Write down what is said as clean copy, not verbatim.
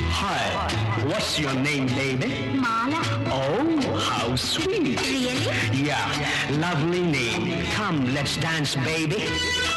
Hi, what's your name, baby? Mala. Oh, how sweet. Really? Yeah, lovely name. Come, let's dance, baby.